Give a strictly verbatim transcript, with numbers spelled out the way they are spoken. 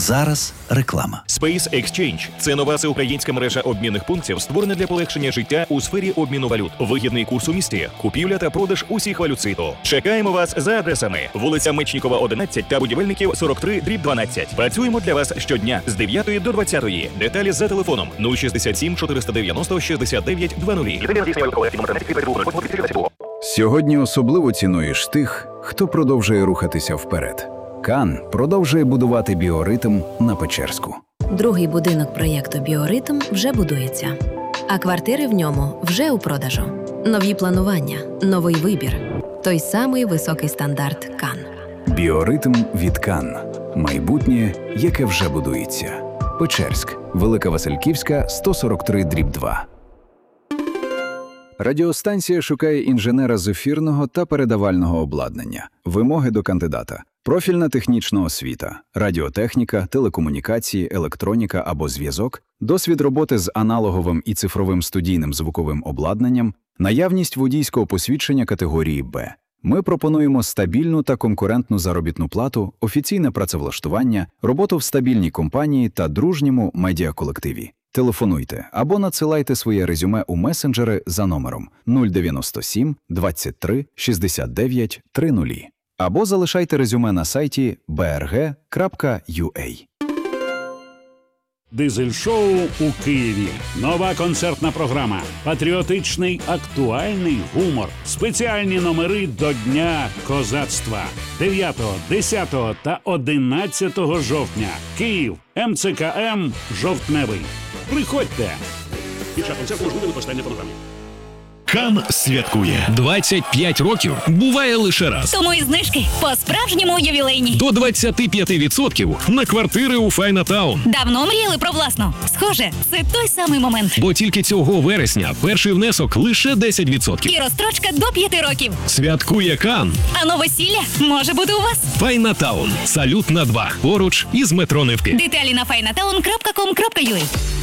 Зараз реклама. Space Exchange – це нова всеукраїнська мережа обмінних пунктів, створена для полегшення життя у сфері обміну валют. Вигідний курс у місті, купівля та продаж усіх валют світу. Чекаємо вас за адресами: вулиця Мечнікова, одинадцять та Будівельників, сорок три дріб дванадцять. Працюємо для вас щодня з дев'ятої до двадцятої. Деталі за телефоном нуль шістдесят сім чотириста дев'яносто шістдесят дев'ять двадцять. Сьогодні особливо цінуєш тих, хто продовжує рухатися вперед. Кан продовжує будувати біоритм на Печерську. Другий будинок проєкту «Біоритм» вже будується, а квартири в ньому вже у продажу. Нові планування, новий вибір. Той самий високий стандарт Кан. Біоритм від Кан. Майбутнє, яке вже будується. Печерськ. Велика Васильківська, сто сорок три дріб два. Радіостанція шукає інженера з ефірного та передавального обладнання. Вимоги до кандидата. Профільна технічна освіта, радіотехніка, телекомунікації, електроніка або зв'язок, досвід роботи з аналоговим і цифровим студійним звуковим обладнанням, наявність водійського посвідчення категорії «Б». Ми пропонуємо стабільну та конкурентну заробітну плату, офіційне працевлаштування, роботу в стабільній компанії та дружньому медіаколективі. Телефонуйте або надсилайте своє резюме у месенджери за номером нуль дев'яносто сім двадцять три шістдесят дев'ять тридцять. Або залишайте резюме на сайті бі ар ге крапка ю а. Дизель-шоу у Києві. Нова концертна програма. Патріотичний, актуальний гумор. Спеціальні номери до Дня козацтва. дев'ятого, десятого та одинадцятого жовтня. Київ. ем це ка ем «Жовтневий». Приходьте! Під час концерту можливе використання фонограми. Кан святкує. двадцять п'ять років буває лише раз. Тому і знижки по-справжньому ювілейні. До двадцять п'ять відсотків на квартири у Файнатаун. Давно мріяли про власну? Схоже, це той самий момент. Бо тільки цього вересня перший внесок лише десять відсотків. І розстрочка до п'яти років. Святкує Кан. А новосілля може бути у вас. Файнатаун. Салют на два. Поруч із метро Невки. Деталі на файнатаун крапка ком крапка ю а.